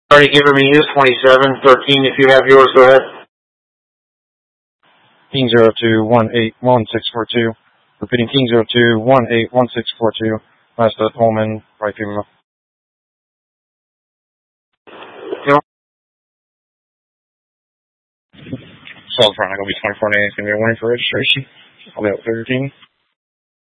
Already given me his 2713. If you have yours, go ahead. King 02181642. Repeating King 02181642. Last at Holman, right female. Solid front, I'm going to be 24 days. It's going to be a warning for registration. I'll be at 13.